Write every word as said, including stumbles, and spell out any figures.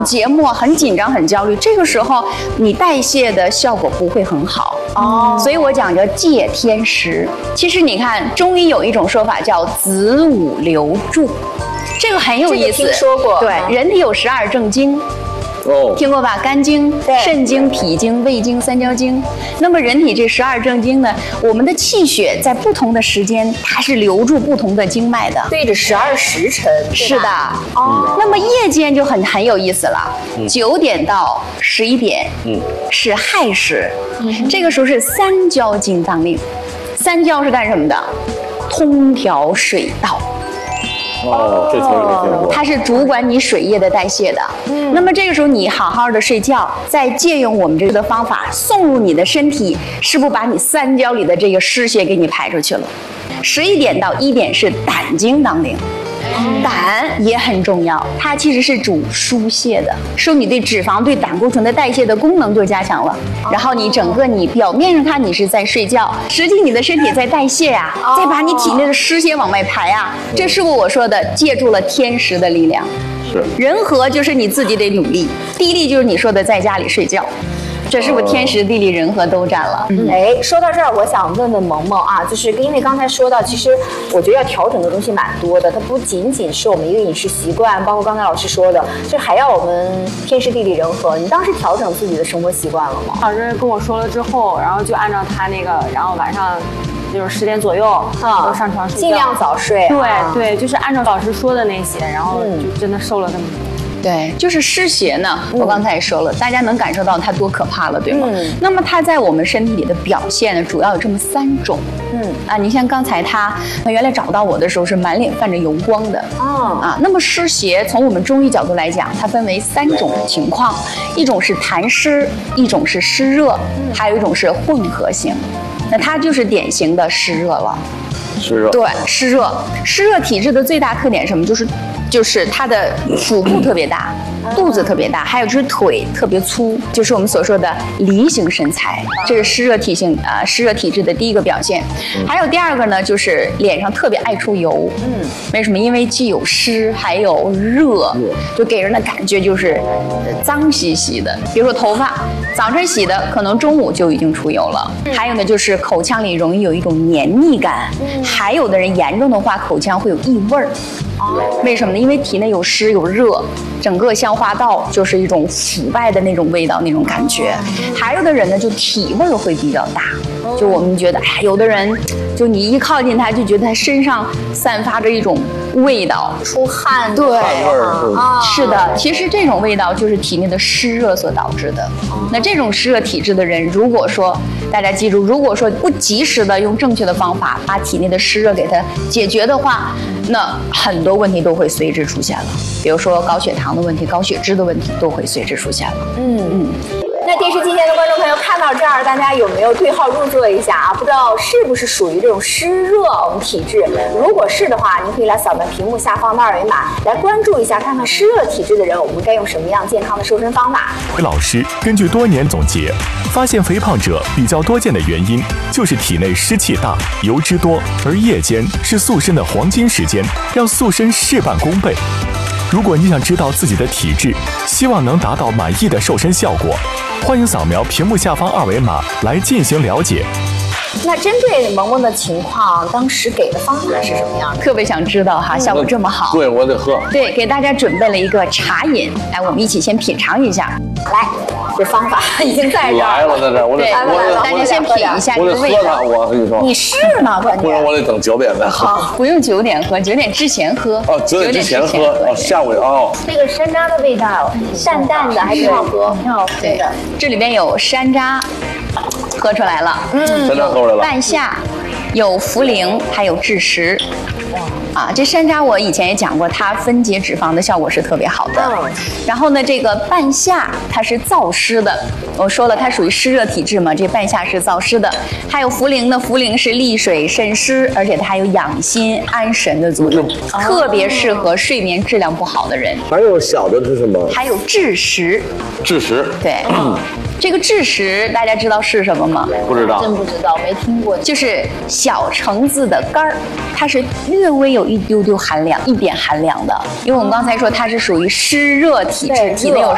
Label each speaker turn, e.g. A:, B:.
A: 节末很紧张、很焦虑，这个时候你代谢的效果不会很好哦。所以我讲叫借天时。其实你看，中医有一种说法叫子午流注，这个很有意思。
B: 这个听说过。
A: 对，人体有十二正经。哦，听过吧？肝经、肾经、脾经、胃经、三焦经。那么人体这十二正经呢，我们的气血在不同的时间，它是流注不同的经脉的，
B: 对着十二时辰。
A: 是的。哦。那么夜间就很很有意思了，九点到十一点，嗯，是亥时，嗯，这个时候是三焦经当令。三焦是干什么的？通调水道。
C: 哦，这从没听过。
A: 它是主管你水液的代谢的。嗯，那么这个时候你好好的睡觉，再借用我们这个方法送入你的身体，是不是把你三焦里的这个湿邪给你排出去了？十一点到一点是胆经当令。胆也很重要，它其实是主疏泄的，说你对脂肪、对胆固醇的代谢的功能就加强了。然后你整个你表面上看你是在睡觉，实际你的身体在代谢呀、啊，再把你体内的湿邪往外排啊，这是不是我说的借助了天时的力量？
C: 是。
A: 人和就是你自己得努力，地利就是你说的在家里睡觉。这是不是天时地利人和都占了？
B: 嗯，哎，说到这儿，我想问问萌萌啊，就是因为刚才说到，其实我觉得要调整的东西蛮多的，它不仅仅是我们一个饮食习惯，包括刚才老师说的，就还要我们天时地利人和。你当时调整自己的生活习惯了吗？
D: 老师跟我说了之后，然后就按照他那个，然后晚上就是十点左右啊，都上床睡觉，
B: 尽量早睡。
D: 对、啊、对，就是按照老师说的那些，然后就真的瘦了那么多。
A: 对，就是湿邪呢，我刚才也说了，大家能感受到它多可怕了，对吗？嗯、那么它在我们身体里的表现呢，主要有这么三种。嗯啊，你像刚才他原来找到我的时候是满脸泛着油光的。哦啊，那么湿邪从我们中医角度来讲，它分为三种情况，一种是痰湿，一种是湿热，还有一种是混合型。那它就是典型的湿热了。
C: 湿热。对，
A: 湿热，湿热体质的最大特点是什么？就是。就是它的腹部特别大，肚子特别大，还有就是腿特别粗，就是我们所说的梨形身材，这是湿热体性啊、呃、湿热体质的第一个表现。还有第二个呢，就是脸上特别爱出油。嗯，为什么？因为既有湿还有热，就给人的感觉就是脏兮兮的。比如说头发，早晨洗的，可能中午就已经出油了。还有呢，就是口腔里容易有一种黏腻感，还有的人严重的话，口腔会有异味儿。为什么呢？因为体内有湿有热，整个消化道就是一种腐败的那种味道，那种感觉。还有的人呢，就体味会比较大，就我们觉得，哎，有的人就你一靠近他，就觉得他身上散发着一种味道，
B: 出汗，
A: 对，
C: 汗味儿
A: 啊，是的。其实这种味道就是体内的湿热所导致的。那这种湿热体质的人，如果说大家记住，如果说不及时的用正确的方法把体内的湿热给它解决的话，那很多问题都会随之出现了，比如说高血糖的问题、高血脂的问题都会随之出现了。嗯嗯。
B: 那电视机前的观众朋友看到这儿，大家有没有对号入座一下啊？不知道是不是属于这种湿热我们体质？如果是的话，您可以来扫描屏幕下方的二维码，来关注一下，看看湿热体质的人，我们该用什么样健康的瘦身方法。
E: 老师根据多年总结，发现肥胖者比较多见的原因就是体内湿气大、油脂多，而夜间是塑身的黄金时间，让塑身事半功倍。如果你想知道自己的体质，希望能达到满意的瘦身效果，欢迎扫描屏幕下方二维码来进行了解。
B: 那针对萌萌的情况，当时给的方法是什么样的？
A: 特别想知道哈，效果这么好。
C: 对，我得喝。
A: 对，给大家准备了一个茶饮，来，我们一起先品尝一下。
B: 来，这方法已经在这儿
C: 来了，在这儿，我得，
A: 我大家先品一下这个味道。
C: 我跟你说，
B: 你是吗？关键，
C: 不然我得等九点再喝。
A: 好，不用九点喝，九点之前喝。
C: 哦，九点之前喝，哦，下午哦。
B: 这个山楂的味道，淡淡的，还挺好喝，挺好喝的。
A: 这里边有山楂。喝出来了，
C: 嗯，山楂喝出来了。
A: 半夏，有茯苓，还有枳实。啊，这山楂我以前也讲过，它分解脂肪的效果是特别好的。嗯。然后呢，这个半夏它是燥湿的，我说了它属于湿热体质嘛，这半夏是燥湿的。还有茯苓呢，茯苓是利水渗湿，而且它还有养心安神的作用，哦、特别适合睡眠质量不好的人。
C: 还有小的是什么？
A: 还有枳实。
C: 枳实。
A: 对。嗯。这个枳实大家知道是什么吗？
C: 不知道，
B: 真不知道，没听过。
A: 就是小橙子的干儿，它是略微有一丢丢寒凉，一点寒凉的。因为我们刚才说它是属于湿热体质，体内有